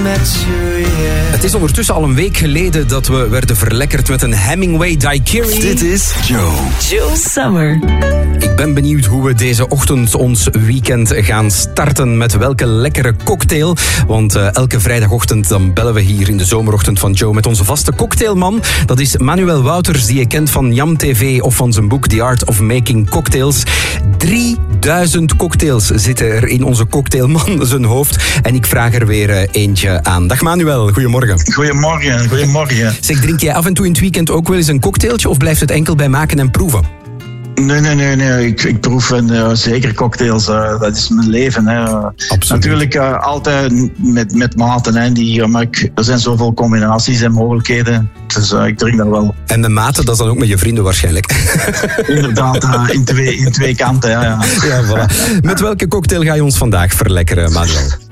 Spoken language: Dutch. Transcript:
Het is ondertussen al een week geleden dat we werden verlekkerd met een Hemingway Daiquiri. Dit is Joe Summer. Ik ben benieuwd hoe we deze ochtend ons weekend gaan starten. Met welke lekkere cocktail. Want elke vrijdagochtend dan bellen we hier in de zomerochtend van Joe met onze vaste cocktailman. Dat is Manuel Wouters, die je kent van Jam TV of van zijn boek The Art of Making Cocktails. 3000 cocktails zitten er in onze cocktailman zijn hoofd. En ik vraag er weer eentje aan. Dag Manuel, goedemorgen. Goedemorgen. Zeg, drink jij af en toe in het weekend ook wel eens een cocktailtje of blijft het enkel bij maken en proeven? Nee. Ik proef zeker cocktails. Dat is mijn leven. Hè. Absoluut. Natuurlijk altijd met maten. Hè. Maar er zijn zoveel combinaties en mogelijkheden. Dus ik drink dat wel. En met maten, dat is dan ook met je vrienden waarschijnlijk. Inderdaad, in twee kanten. Ja. Ja, voilà. Met welke cocktail ga je ons vandaag verlekkeren, Manuel?